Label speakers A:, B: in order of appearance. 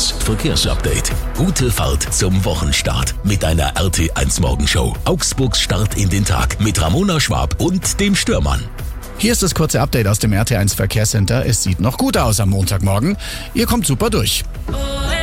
A: Das Verkehrsupdate. Gute Fahrt zum Wochenstart mit einer RT1 Morgenshow. Augsburgs Start in den Tag mit Ramona Schwab und dem Stürmann.
B: Hier ist das kurze Update aus dem RT1 Verkehrscenter. Es sieht noch gut aus am Montagmorgen. Ihr kommt super durch.